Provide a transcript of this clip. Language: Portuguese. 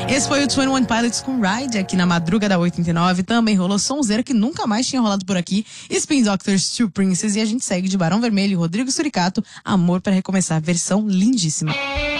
Esse foi o 21 Pilots com Ride aqui na madruga da 89. Também rolou sonzeira que nunca mais tinha rolado por aqui. Spin Doctors, Two Princes. E a gente segue de Barão Vermelho e Rodrigo Suricato, Amor para Recomeçar, versão lindíssima.